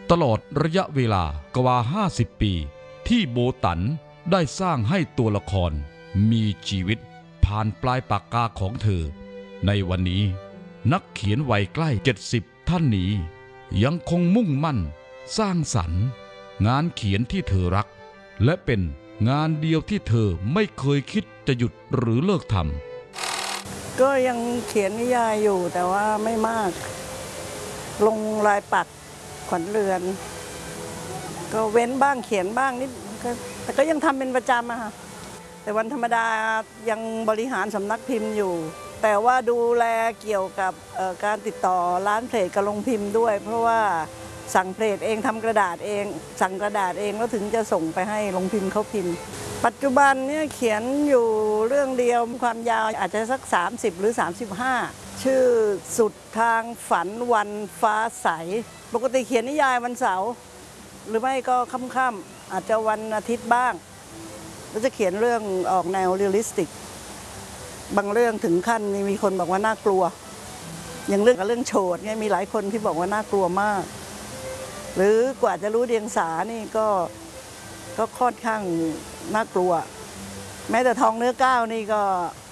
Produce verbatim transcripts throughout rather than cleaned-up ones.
ตลอดระยะเวลากว่าห้าสิบปีที่โบตันได้สร้างให้ตัวละครมีชีวิตผ่านปลายปากกาของเธอในวันนี้นักเขียนวัยใกล้เจ็ดสิบท่านนี้ยังคงมุ่งมั่นสร้างสรรค์งานเขียนที่เธอรักและเป็นงานเดียวที่เธอไม่เคยคิดจะหยุดหรือเลิกทำก็ยังเขียนนิยายอยู่แต่ว่าไม่มากลงลายปักขวัญเรือนก็เว้นบ้างเขียนบ้างนิดแต่ก็ยังทำเป็นประจำอะค่ะแต่วันธรรมดายังบริหารสำนักพิมพ์อยู่แต่ว่าดูแลเกี่ยวกับการติดต่อร้านเพลทกับโรงพิมพ์ด้วยเพราะว่าสั่งเพลทเองทำกระดาษเองสั่งกระดาษเองแล้วถึงจะส่งไปให้โรงพิมพ์เขาพิมพ์ปัจจุบันเนี่ยเขียนอยู่เรื่องเดียวความยาวอาจจะสักสามสิบหรือสามสิบห้าชื่อสุดทางฝันวันฟ้าใสปกติเขียนนิยายวันเสาร์หรือไม่ก็ค่ำๆอาจจะวันอาทิตย์บ้างแล้วจะเขียนเรื่องออกแนวเรียลลิสติกบางเรื่องถึงขั้นมีคนบอกว่าน่ากลัวอย่างเรื่องกับเรื่องโฉดเนี่ยมีหลายคนที่บอกว่าน่ากลัวมากหรือกว่าจะรู้เดียงสานี่ก็ก็ค่อนข้างน่ากลัวแม้แต่ทองเนื้อก้าวนี่ก็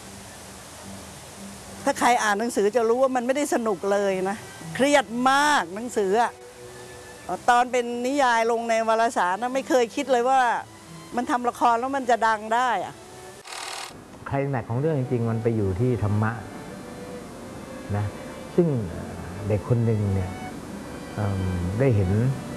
ถ้าใครอ่านหนังสือจะรู้ว่ามันไม่ได้สนุกเลยนะเครียดมากหนังสืออะตอนเป็นนิยายลงในวารสารนะไม่เคยคิดเลยว่ามันทำละครแล้วมันจะดังได้อะไคลแม็กซ์ของเรื่องจริงๆมันไปอยู่ที่ธรรมะนะซึ่งเด็กคนหนึ่งเนี่ยได้เห็น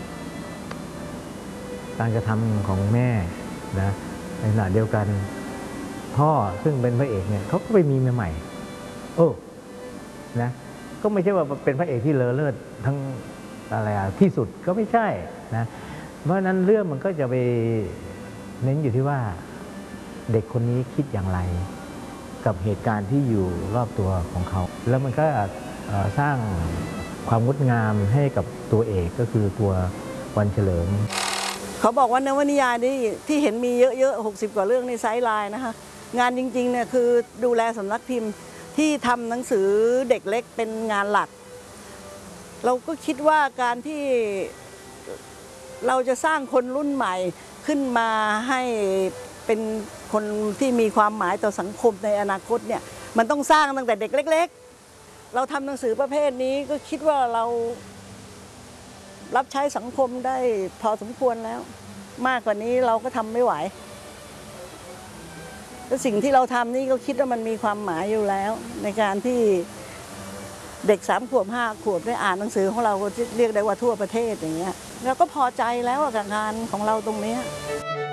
การกระทำของแม่นะในขณะเดียวกันพ่อซึ่งเป็นพระเอกเนี่ยเขาก็ไปมีเมียใหม่โอ้นะก็ไม่ใช่ว่าเป็นพระเอกที่เลอเลิศทั้งอะไรอะที่สุดก็ไม่ใช่นะเพราะนั้นเรื่องมันก็จะไปเน้นอยู่ที่ว่าเด็กคนนี้คิดอย่างไรกับเหตุการณ์ที่อยู่รอบตัวของเขาแล้วมันก็สร้างความงดงามให้กับตัวเอกก็คือตัววันเฉลิมเขาบอกว่านวนิยายนี่ที่เห็นมีเยอะๆหกสิบกว่าเรื่องในไซส์ไลน์นะคะงานจริงๆเนี่ยคือดูแลสำนักพิมพ์ที่ทำหนังสือเด็กเล็กเป็นงานหลักเราก็คิดว่าการที่เราจะสร้างคนรุ่นใหม่ขึ้นมาให้เป็นคนที่มีความหมายต่อสังคมในอนาคตเนี่ยมันต้องสร้างตั้งแต่เด็กเล็กๆเราทำหนังสือประเภทนี้ก็คิดว่าเรารับใช้สังคมได้พอสมควรแล้วมากกว่านี้เราก็ทำไม่ไหวแล้วสิ่งที่เราทำนี่ก็คิดว่ามันมีความหมายอยู่แล้วในการที่เด็กสามขวบห้าขวบได้อ่านหนังสือของเราก็เรียกได้ว่าทั่วประเทศอย่างเงี้ยเราก็พอใจแล้วกับงานของเราตรงนี้